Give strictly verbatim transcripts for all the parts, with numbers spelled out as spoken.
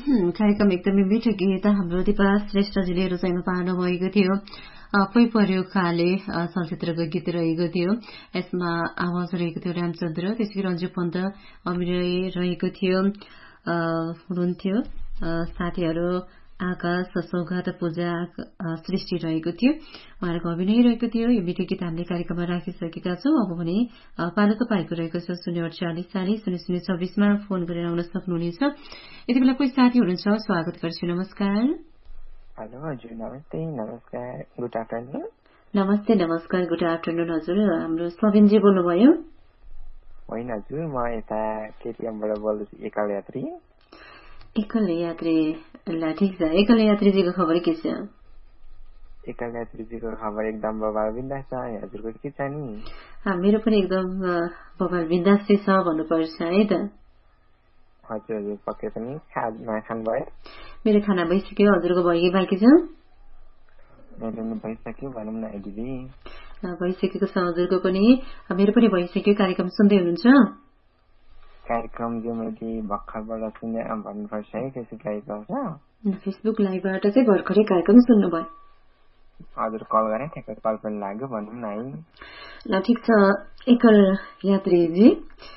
कार्यक्रम एकदमै मिठो गीत हाम्रो दिपा श्रेष्ठजीले रोजाइमा पार्नु भएको थियो। पै पर्यो काले चलचित्रको गीत रहेको थियो। यसमा आवाज रहेको थियो रामचन्द्र, त्यसै रन्जु पन्त अभिनय रहेको थियो हुनुहुन्थ्यो। साथीहरू आकाश, सौगात, पूजा, सृष्टि रहेको थियो, उहाँहरूको अभिनय रहेको थियो। यो मिठो गीत हामीले कार्यक्रममा राखिसकेका छौँ। अब भने पालो तपाईँको रहेको छ शून्य अडचालिस चालिस शून्य शून्य छब्बिसमा फोन गरेर आउन सक्नुहुनेछ। यति बेला कोही साथी हुनुहुन्छ, स्वागत गर्छु। नमस्कार। हेलो हजुर, नमस्ते। नमस्कार, गुड आफ्टरनुन। नमस्ते नमस्कार, गुड आफ्टरनुन हजुर। हाम्रो सबिनजी बोल्नुभयो? होइन हजुर, म यता केटिएमबाट बोल्दैछु, एकल यात्री। एकल यात्री, ल ठिक छ। एकल यात्रीजीको खबर के छ? एकल यात्रीजीको खबर एकदम बबाल बिन्दास छ। हजुरको के छ नि? मेरो पनि एकदम बबाल बिन्दास छ भन्नुपर्छ है त। हजुर हजुर, पक्कै पनि। खाना खानुभयो? मेरो खाना भइसक्यो, हजुरको भयो बाँकी छ? मेरो पनि भइसक्यो भनौँ न दिदी। भइसकेको छ हजुरको पनि, मेरो पनि भइसक्यो। कार्यक्रम सुन्दै हुनुहुन्छ? कार्यक्रम जो मैले भर्खरबाट सुने भन्नुपर्छ है, फेसबुक लाइभबाट। फेसबुक लाइभबाट चाहिँ भर्खरै कार्यक्रम सुन्नुभयो? हजुर, कल गरेँ, ठ्याक्कै कल पनि लाग्यो भनौँ न है। ल ठिक छ एकल यात्रीजी,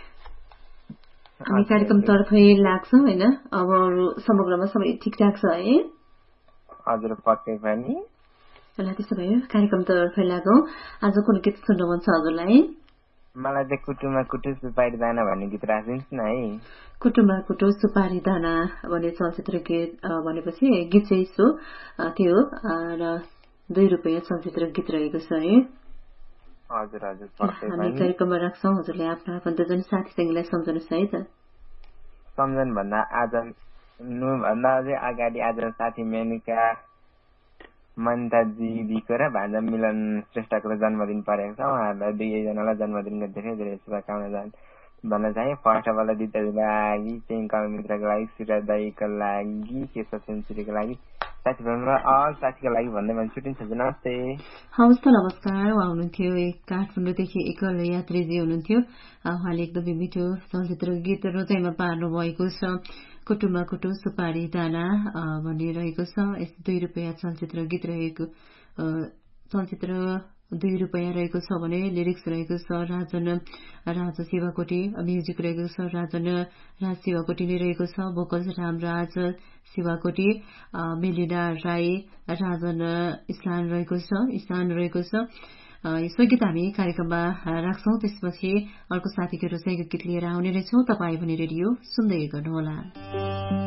हामी कार्यक्रमतर्फै लाग्छौँ होइन। अब समग्रमा सबै ठिकठाक छ है? हजुर, पक्कै पनि। ल त्यसो भयो कार्यक्रमतर्फै लागौँ। आज कुन गीत सुन्नु मन छ हजुरलाई? मलाई चाहिँ कुटुमा कुटु सुपारी दाना भन्ने गीत राखिदिनुहोस् न है। कुटुमा कुटु सुपारी दाना भन्ने चलचित्र गीत भनेपछि गीत चाहिँ सो त्यो र दुई रुपियाँ चलचित्र गीत रहेको छ है। हजुर हजुर, पक्कै पनि। हामी कार्यक्रममा राख्छौँ। हजुरले आफ्नो आफन्तजन साथीसँगीलाई सम्झनुहोस् है त। सम्झन भन्दा आज भन्दा अझै अगाडि आज साथी मेनुका मन्ता दिदीको र भान्जा मिलन श्रेष्ठको जन्मदिन परेको छ। उहाँहरूलाई दुईजनालाई जन्मदिनको धेरै धेरै शुभकामना भन्न चाहे। फर्स्ट अफ अल दिदीको लागि, चिङ्कल मित्रको लागि, सुरज दाईको लागि, केशव सेन्चुरीको लागि, साथीभाइमा अल साथीको लागि भन्दै मैले छुट्टिन्छ। नमस्ते। हवस् त, नमस्कार। उहाँ हुनुहुन्थ्यो काठमाडौँदेखि एकल यात्रीजी हुनुहुन्थ्यो। उहाँले एकदमै मिठो चलचित्र गीत रोजाइमा पार्नु भएको छ। कुटुमा कुटु सुपारी दाना भनिरहेको छ। यस दुई रुपियाँ चलचित्र गीत रहेको चलचित्र दुई रुपियाँ रहेको छ भने लिरिक्स रहेको छ राजन राज शिवकोटी, म्युजिक रहेको छ राजन राज शिवकोटी नै रहेको छ। भोकल्स रामराज शिवकोटी, मेलिना राई, राजन इस्लान रहेको छ इस्लान रहेको छ। यसो गीत हामी कार्यक्रममा राख्छौँ। त्यसपछि अर्को साथीको रोजाइको गीत लिएर आउने रहेछौँ। तपाईँ पनि रेडियो सुन्दै गर्नुहोला।